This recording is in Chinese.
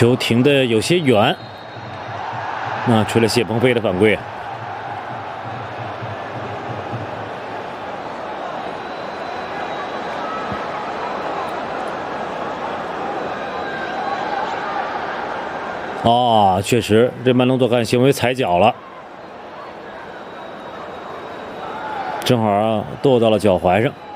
球停的有些远，那吹了谢鹏飞的犯规。哦，确实，这曼隆多坎行为踩脚了，正好跺到了脚踝上。